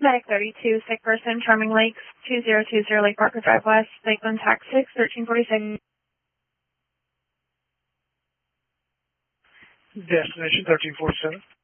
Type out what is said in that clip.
Medic 32, sick person, Charming Lakes, 2020 Lake Parker Drive West, Lakeland Tax 6, 1346. Destination 1347.